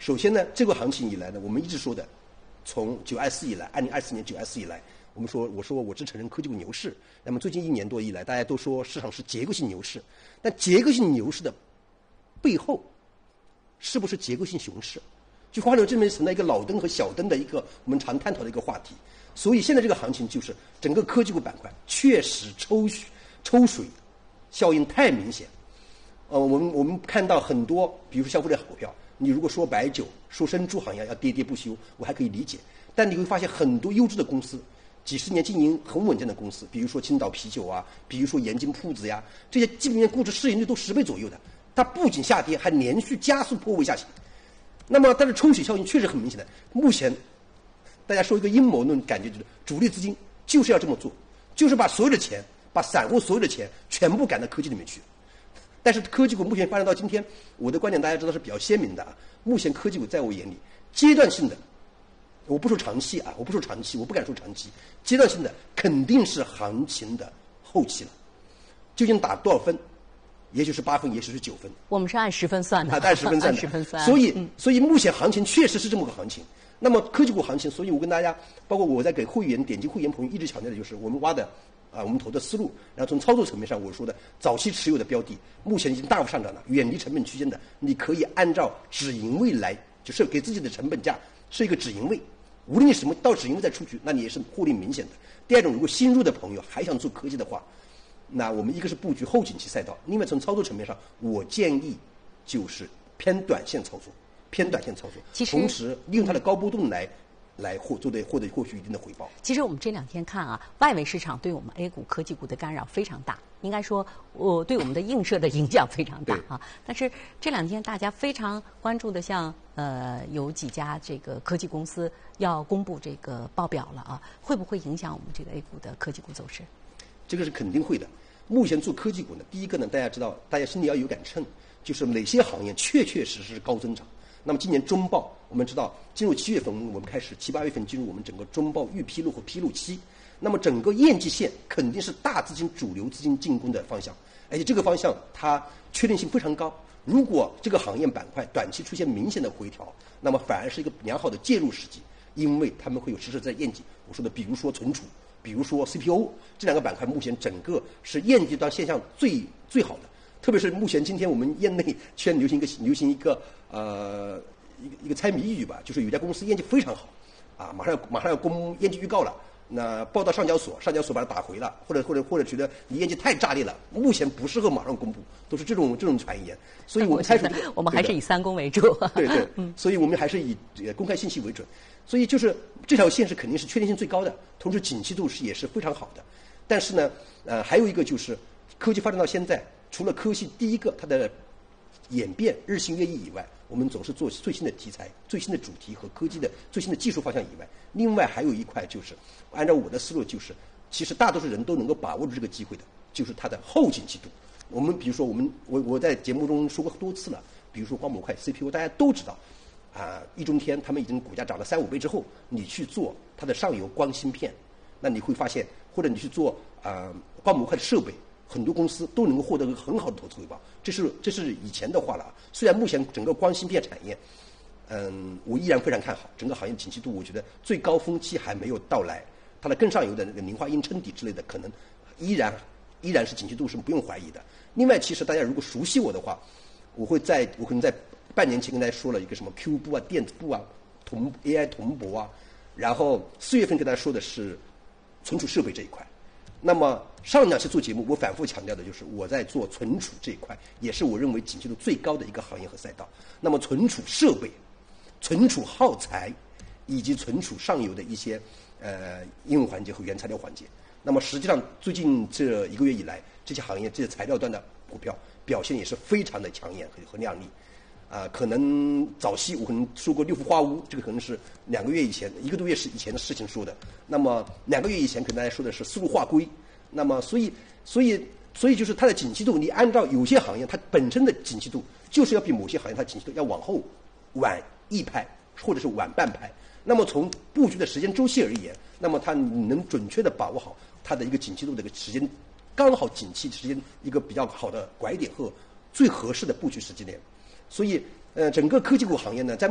首先呢，这个行情以来呢，我们一直说的，从924以来，2024年924以来，我说我只承认科技股牛市。那么最近1年多以来，大家都说市场是结构性牛市，但结构性牛市的背后，是不是结构性熊市？就换了这边存在一个老登和小登的一个我们常探讨的一个话题。所以现在这个行情就是整个科技股板块确实抽水效应太明显。我们看到很多，比如说消费类股票，你如果说白酒、说生猪行业要跌不休，我还可以理解。但你会发现很多优质的公司，几十年经营很稳健的公司，比如说青岛啤酒啊，比如说盐津铺子呀，这些基本面估值市盈率都10倍左右的，它不仅下跌，还连续加速破位下行。那么但是抽水效应确实很明显的。目前大家说一个阴谋论，感觉就是主力资金就是要这么做，就是把所有的钱，把散户所有的钱全部赶到科技里面去。但是科技股目前发展到今天，我的观点大家知道是比较鲜明的啊。目前科技股在我眼里，阶段性的，我不说长期啊，我不敢说长期，阶段性的肯定是行情的后期了。究竟打多少分？也许是8分，也许是9分。 我们是按10分算的， 按10分算的。 10分算。 所以目前行情确实是这么个行情。那么科技股行情，所以我跟大家，包括我在给会员点击会员朋友一直强调的就是我们挖的我们投的思路，然后从操作层面上，我说的早期持有的标的，目前已经大幅上涨了，远离成本区间的，你可以按照止盈位来，就是给自己的成本价是一个止盈位，无论你什么到止盈位再出局，那你也是获利明显的。第二种，如果新入的朋友还想做科技的话，那我们一个是布局后景期赛道，另外从操作层面上，我建议就是偏短线操作，同时利用它的高波动来获取一定的回报。 其实我们这2天看啊，外围市场对我们 A 股科技股的干扰非常大，应该说对我们的映射的影响非常大啊。但是这2天大家非常关注的，像有几家这个科技公司要公布这个报表了啊，会不会影响我们这个 A 股的科技股走势？ 这个是肯定会的。目前做科技股呢，第一个呢，大家知道，大家心里要有杆秤，就是哪些行业确实是高增长。那么今年中报，我们知道进入7月份，我们开始7、8月份进入我们整个中报预披露和披露期。那么整个业绩线肯定是大资金、主流资金进攻的方向，而且这个方向它确定性非常高。如果这个行业板块短期出现明显的回调，那么反而是一个良好的介入时机，因为他们会有实实在在业绩。我说的，比如说存储，比如说 CPO 这2个板块，目前整个是业绩端现象最好的。特别是目前今天我们业内圈流行一个一个猜谜语吧，就是有家公司业绩非常好，马上要公业绩预告了，那报到上交所把它打回了，或者觉得你业绩太炸裂了，目前不适合马上公布，都是这种传言。所以我们猜出我们还是以3公为主。 对，所以我们还是以公开信息为准。所以就是这条线是肯定是确定性最高的，同时景气度也是非常好的。但是呢，还有一个就是科技发展到现在，除了科技第一个它的演变日新月异以外，我们总是做最新的题材、最新的主题和科技的最新的技术方向以外，另外还有一块就是按照我的思路，就是其实大多数人都能够把握住这个机会的，就是它的后景气度。我们比如说我在节目中说过多次了，比如说光模块 CPU， 大家都知道易中天他们已经股价涨了3、5倍之后，你去做它的上游光芯片，那你会发现，或者你去做光模块的设备，很多公司都能够获得一个很好的投资回报。这是以前的话了。虽然目前整个光芯片产业，我依然非常看好整个行业景气度，我觉得最高峰期还没有到来，它的更上游的那个磷化铟称底之类的，可能依然是景气度是不用怀疑的。另外，其实大家如果熟悉我的话，我可能在半年前跟大家说了一个什么 Q 部电子部AI 铜箔然后4月份跟大家说的是存储设备这一块。那么上2期做节目，我反复强调的就是我在做存储这一块，也是我认为景气度最高的一个行业和赛道。那么存储设备、存储耗材以及存储上游的一些应用环节和原材料环节，那么实际上最近这1个月以来，这些行业这些材料端的股票表现也是非常的抢眼和亮丽。可能早期我可能说过6幅花屋，这个可能是2个月以前、1个多月以前的事情说的。那么2个月以前，可能大家说的是丝路化硅。那么所以就是它的景气度，你按照有些行业它本身的景气度，就是要比某些行业它景气度要往后晚1拍，或者是晚半拍。那么从布局的时间周期而言，那么它能准确的把握好它的一个景气度的一个时间，刚好景气时间一个比较好的拐点和最合适的布局时间点。所以整个科技股行业呢，在